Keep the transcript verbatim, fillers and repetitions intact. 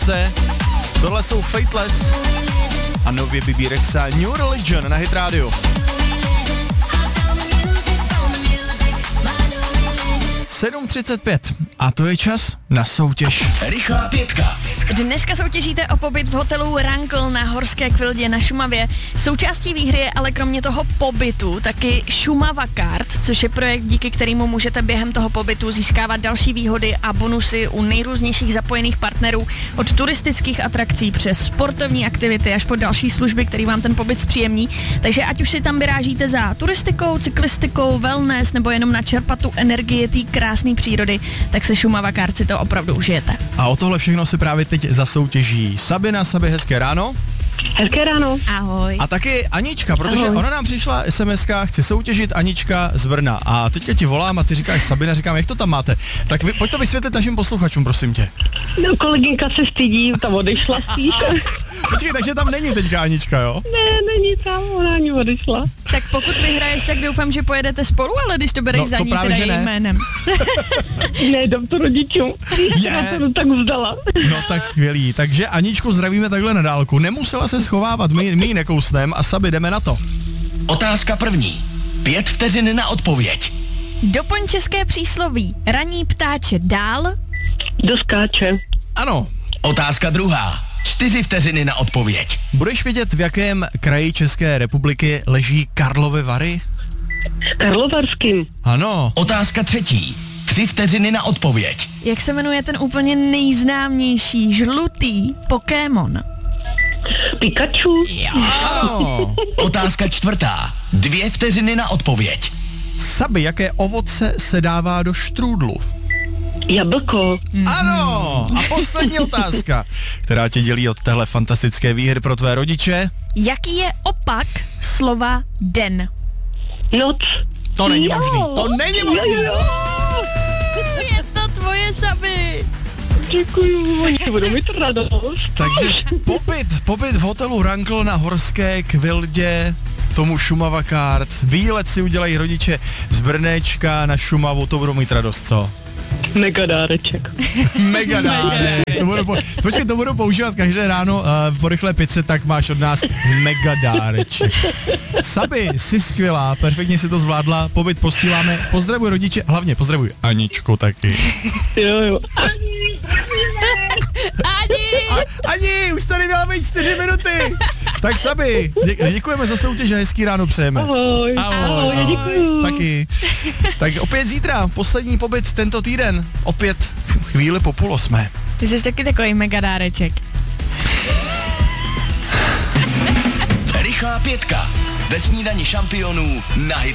čase. Tohle jsou Fateless a nově Bebe Rexha New Religion na Hit Radio. sedm třicet pět a to je čas na soutěž. Rychlá pětka. Dneska soutěžíte o pobyt v hotelu Rankl na Horské Kvildě na Šumavě. Součástí výhry je ale kromě toho pobytu taky Šumava Card, což je projekt, díky kterému můžete během toho pobytu získávat další výhody a bonusy u nejrůznějších zapojených partnerů, od turistických atrakcí přes sportovní aktivity až po další služby, které vám ten pobyt zpříjemní. Takže ať už si tam vyrážíte za turistikou, cyklistikou, wellness nebo jenom načerpat tu energii té krásné přírody, tak se Šumava Card si to opravdu užijete. A o tohle všechno se právě teď zasoutěží Sabina. Sabi, hezké ráno. Hezké ráno. Ahoj. A taky Anička, protože Ahoj. ona nám přišla es em eska, chci soutěžit Anička z Brna. A teďka ti volám a ty říkáš Sabina, říkám, jak to tam máte. Tak vy, pojď to vysvětlit našim posluchačům, prosím tě. No, kolegynka se stydí, tam odešla spíš. Počkej, takže tam není teďka Anička, jo? Ne, není tam, ona ani odešla. Tak pokud vyhraješ, tak doufám, že pojedete spolu, ale když to bereš No, za to ní právě, teda že ne. jejím jménem. Ne, dám to rodičům. Je. Já to tak vzdala. No tak skvělý. Takže Aničku zdravíme takhle na dálku. Nemusela se schovávat, my, my ji nekousnem a Sabi, jdeme na to. Otázka první. Pět vteřin na odpověď. Doplň české přísloví. Raní ptáče dál. Doskáče. Ano, Otázka druhá. Čtyři vteřiny na odpověď. budeš vědět, v jakém kraji České republiky leží Karlovy Vary? Karlovarským. Ano. Otázka třetí. Tři vteřiny na odpověď. Jak se jmenuje ten úplně nejznámější žlutý Pokémon? Pikachu. Ano. Otázka čtvrtá. Dvě vteřiny na odpověď. Sabi, jaké ovoce se dává do štrůdlu? Jablko. Ano. A poslední otázka, která tě dělí od téhle fantastické výhry pro tvé rodiče. Jaký je opak slova den? Noc. To není Jo. možný. To není možný. Jo, jo. Je to tvoje, Sabi. Děkuju, oni budou mít radost. Takže pobyt, pobyt v hotelu Rankl na Horské Kvildě, tomu Šumava Card. Výlet si udělají rodiče z Brnéčka na Šumavu, to budou mít radost, co? Mega dáreček. Mega dárek. To budu, po, počkej, to budu používat každé ráno uh, po rychlé pice, tak máš od nás mega dáreček. Sabi, jsi skvělá, perfektně si to zvládla, pobyt posíláme, pozdravuj rodiče, hlavně pozdravuj Aničku taky. Jo, jo. Ani! A, Ani, už tady měla být čtyři minuty. Tak Sabi, dě, děkujeme za soutěž a hezký ráno přejeme. Ahoj. Ahoj, Ahoj, děkuju. Taky. Tak opět zítra, poslední pobyt tento týden, opět chvíli po půl osmé. Ty jsi taky takový mega dáreček. Rychlá pětka. Ve snídani šampionů na Hit